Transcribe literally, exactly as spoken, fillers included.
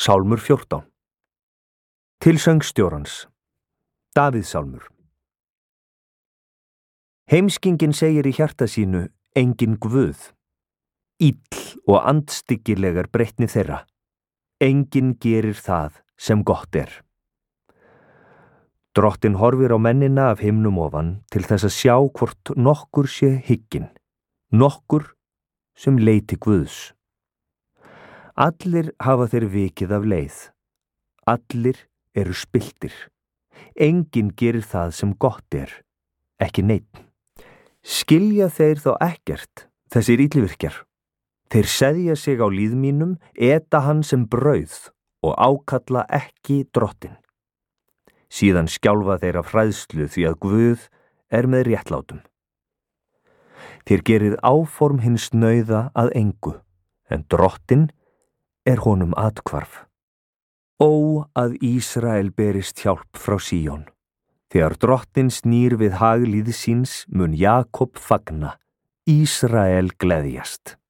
Sálmur fjórtán. Til söngstjórans. Davíðssálmur. Heimskingin segir í hjarta sínu, engin guð. Ill og andstyggilegar breytni þeirra. Engin gerir það sem gott er. Drottinn horfir á mennina af himnum ofan til þess að sjá hvort nokkur sé hygginn, nokkur sem leiti Guðs. Allir hafa þeir vikið af leið. Allir eru spilltir. Engin gerir það sem gott er, ekki neinn. Skilja þeir þá ekkert, þessir illvirkjar. Þeir seðja sig á líð mínum, eta hann sem brauð og ákalla ekki Drottinn. Síðan skjálfa þeir af hræðslu því að Guð er með réttlátum. Þeir gerið áform hins nauða að engu, en Drottinn er honum athvarf. Ó, að Ísrael berist hjálp frá Síón. Þegar Drottinn snýr við hag líðs síns mun Jakob fagna, Ísrael gleðjast.